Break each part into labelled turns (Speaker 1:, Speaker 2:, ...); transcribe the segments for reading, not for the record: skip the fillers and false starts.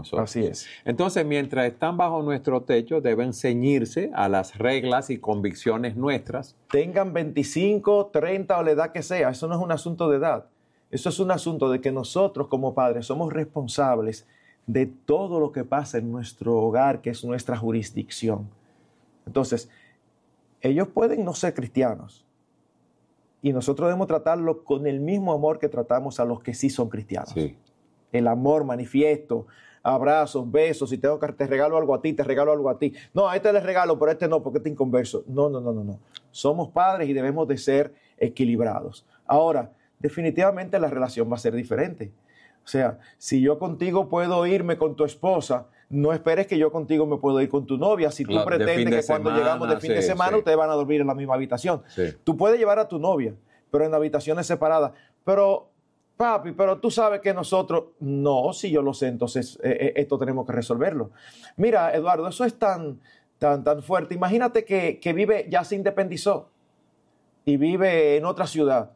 Speaker 1: nosotros.
Speaker 2: Así es.
Speaker 1: Entonces, mientras están bajo nuestro techo, deben ceñirse a las reglas y convicciones nuestras.
Speaker 2: Tengan 25, 30 o la edad que sea, eso no es un asunto de edad. Eso es un asunto de que nosotros como padres somos responsables de todo lo que pasa en nuestro hogar, que es nuestra jurisdicción. Entonces, ellos pueden no ser cristianos y nosotros debemos tratarlo con el mismo amor que tratamos a los que sí son cristianos.
Speaker 1: Sí.
Speaker 2: El amor manifiesto, abrazos, besos, si tengo que te regalo algo a ti, te regalo algo a ti. No, a este le regalo, pero a este no, porque este es inconverso. No. Somos padres y debemos de ser equilibrados. Ahora, definitivamente la relación va a ser diferente. O sea, si yo contigo puedo irme con tu esposa, no esperes que yo contigo me puedo ir con tu novia. Si tú pretendes que cuando llegamos de fin de semana ustedes van a dormir en la misma habitación.
Speaker 1: Sí.
Speaker 2: Tú puedes llevar a tu novia, pero en habitaciones separadas. Pero, papi, pero tú sabes que nosotros... No, si yo lo sé, entonces esto tenemos que resolverlo. Mira, Eduardo, eso es tan fuerte. Imagínate que vive, ya se independizó y vive en otra ciudad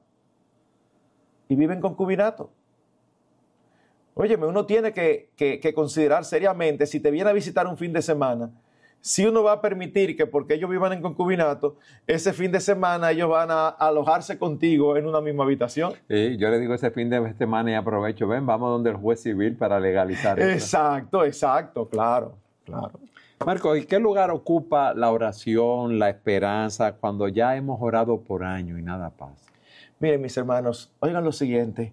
Speaker 2: y vive en concubinato. Óyeme, uno tiene que considerar seriamente, si te viene a visitar un fin de semana, si uno va a permitir que porque ellos vivan en concubinato, ese fin de semana ellos van a alojarse contigo en una misma habitación.
Speaker 1: Sí, yo le digo ese fin de semana y aprovecho, ven, vamos donde el juez civil para legalizar esto.
Speaker 2: Exacto, claro.
Speaker 1: Marco, ¿y qué lugar ocupa la oración, la esperanza, cuando ya hemos orado por años y nada pasa?
Speaker 2: Miren, mis hermanos, oigan lo siguiente.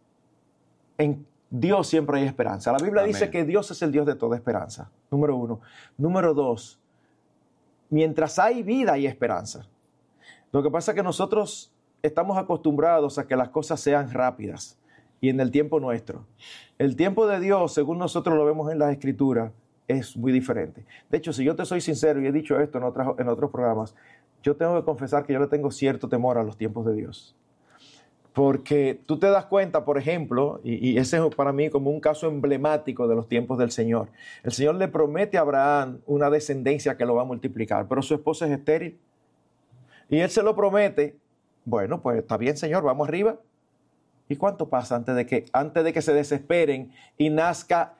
Speaker 2: En Dios siempre hay esperanza. La Biblia
Speaker 1: Amén.
Speaker 2: dice que Dios es el Dios de toda esperanza. Número 1. Número 2, mientras hay vida hay esperanza. Lo que pasa es que nosotros estamos acostumbrados a que las cosas sean rápidas y en el tiempo nuestro. El tiempo de Dios, según nosotros lo vemos en las Escrituras, es muy diferente. De hecho, si yo te soy sincero y he dicho esto en otros programas, yo tengo que confesar que yo le tengo cierto temor a los tiempos de Dios. Porque tú te das cuenta, por ejemplo, y ese es para mí como un caso emblemático de los tiempos del Señor. El Señor le promete a Abraham una descendencia que lo va a multiplicar, pero su esposa es estéril. Y él se lo promete. Bueno, pues está bien, Señor, vamos arriba. ¿Y cuánto pasa antes de que se desesperen y nazca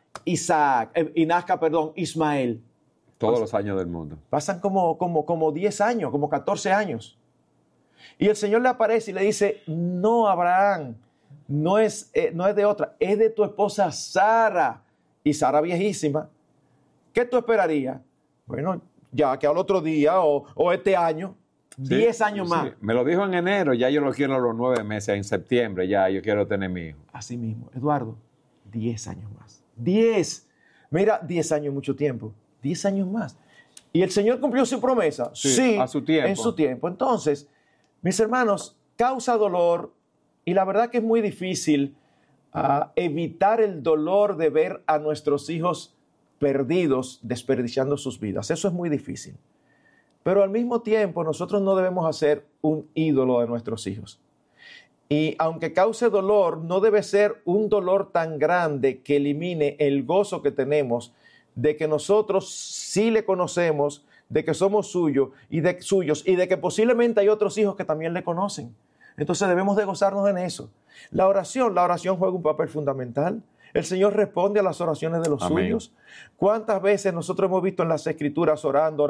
Speaker 2: Ismael?
Speaker 1: Todos los años del mundo.
Speaker 2: Pasan como 10 años, como 14 años. Y el Señor le aparece y le dice, no, Abraham, no es de otra, es de tu esposa Sara. Y Sara viejísima. ¿Qué tú esperarías? Bueno, ya que al otro día o este año, 10 años más.
Speaker 1: Sí. Me lo dijo en enero, ya yo lo quiero a los 9 meses, en septiembre ya yo quiero tener mi hijo.
Speaker 2: Así mismo, Eduardo, 10 años más. 10. Mira, 10 años es mucho tiempo. 10 años más. ¿Y el Señor cumplió su promesa? Sí,
Speaker 1: a su tiempo.
Speaker 2: En su tiempo. Entonces, mis hermanos, causa dolor y la verdad que es muy difícil evitar el dolor de ver a nuestros hijos perdidos, desperdiciando sus vidas. Eso es muy difícil. Pero al mismo tiempo, nosotros no debemos hacer un ídolo de nuestros hijos. Y aunque cause dolor, no debe ser un dolor tan grande que elimine el gozo que tenemos de que nosotros sí le conocemos, de que somos suyos y de que posiblemente hay otros hijos que también le conocen. Entonces debemos de gozarnos en eso. La oración juega un papel fundamental. El Señor responde a las oraciones de los suyos. ¿Cuántas veces nosotros hemos visto en las Escrituras orando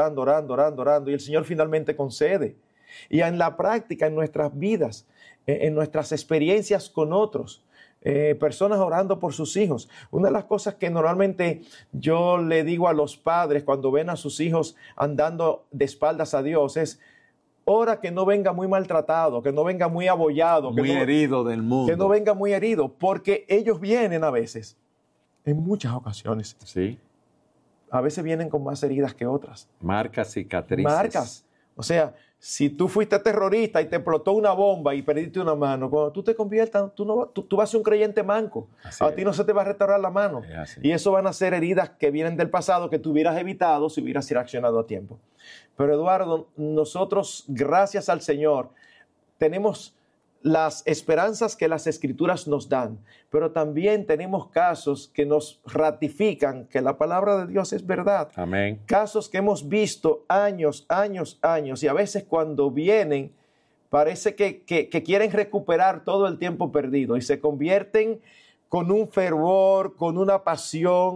Speaker 2: y el Señor finalmente concede? Y en la práctica, en nuestras vidas, en nuestras experiencias con otros, personas orando por sus hijos. Una de las cosas que normalmente yo le digo a los padres cuando ven a sus hijos andando de espaldas a Dios es: ora que no venga muy maltratado, que no venga muy abollado,
Speaker 1: muy herido del mundo.
Speaker 2: Que no venga muy herido, porque ellos vienen a veces, en muchas ocasiones.
Speaker 1: Sí.
Speaker 2: A veces vienen con más heridas que otras.
Speaker 1: Marcas, cicatrices.
Speaker 2: Marcas. O sea, si tú fuiste terrorista y te explotó una bomba y perdiste una mano, cuando tú te conviertas, tú vas a ser un creyente manco. A ti no se te va a restaurar la mano. Y eso van a ser heridas que vienen del pasado que tú hubieras evitado si hubieras reaccionado a tiempo. Pero Eduardo, nosotros, gracias al Señor, tenemos las esperanzas que las Escrituras nos dan, pero también tenemos casos que nos ratifican que la palabra de Dios es verdad.
Speaker 1: Amén.
Speaker 2: Casos que hemos visto años, y a veces cuando vienen parece que quieren recuperar todo el tiempo perdido y se convierten con un fervor, con una pasión,